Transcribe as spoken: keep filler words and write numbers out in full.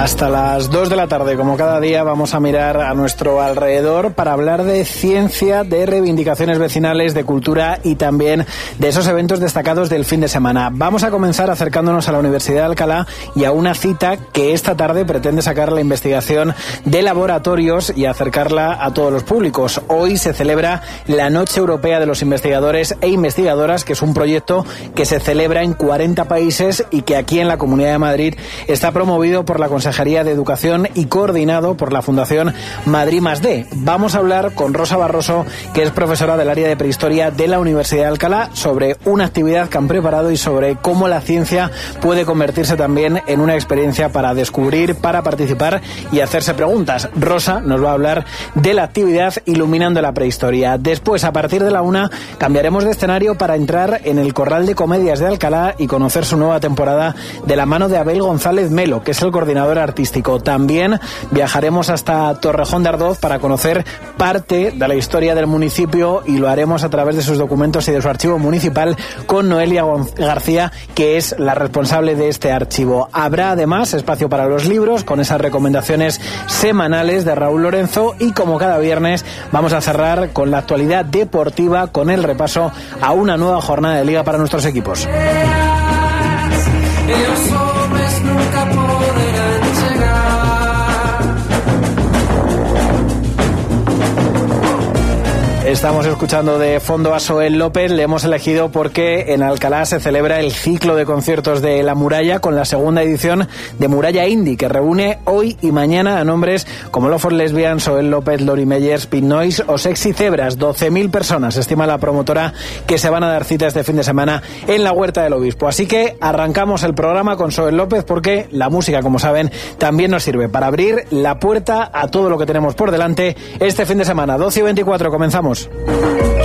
Hasta las dos de la tarde, como cada día, vamos a mirar a nuestro alrededor para hablar de ciencia, de reivindicaciones vecinales, de cultura y también de esos eventos destacados del fin de semana. Vamos a comenzar acercándonos a la Universidad de Alcalá y a una cita que esta tarde pretende sacar la investigación de laboratorios y acercarla a todos los públicos. Hoy se celebra la Noche Europea de los Investigadores e Investigadoras, que es un proyecto que se celebra en cuarenta países y que aquí en la Comunidad de Madrid está promovido por la Consejería de Educación y coordinado por la Fundación Madrid más D. Vamos a hablar con Rosa Barroso, que es profesora del área de prehistoria de la Universidad de Alcalá, sobre una actividad que han preparado y sobre cómo la ciencia puede convertirse también en una experiencia para descubrir, para participar y hacerse preguntas. Rosa nos va a hablar de la actividad Iluminando la Prehistoria. Después, a partir de la una, cambiaremos de escenario para entrar en el Corral de Comedias de Alcalá y conocer su nueva temporada de la mano de Abel González Melo, que es el coordinador artístico. También viajaremos hasta Torrejón de Ardoz para conocer parte de la historia del municipio y lo haremos a través de sus documentos y de su archivo municipal con Noelia García, que es la responsable de este archivo. Habrá además espacio para los libros con esas recomendaciones semanales de Raúl Lorenzo y, como cada viernes, vamos a cerrar con la actualidad deportiva, con el repaso a una nueva jornada de liga para nuestros equipos. Los hombres nunca podrán llegar. Estamos escuchando de fondo a Soel López. Le hemos elegido porque en Alcalá se celebra el ciclo de conciertos de La Muralla con la segunda edición de Muralla Indie, que reúne hoy y mañana a nombres como Love for Lesbian, Soel López, Lori Meyers, Pink Noise o Sexy Zebras. doce mil personas, estima la promotora, que se van a dar cita este fin de semana en la Huerta del Obispo. Así que arrancamos el programa con Soel López porque la música, como saben, también nos sirve para abrir la puerta a todo lo que tenemos por delante este fin de semana. doce y veinticuatro, comenzamos.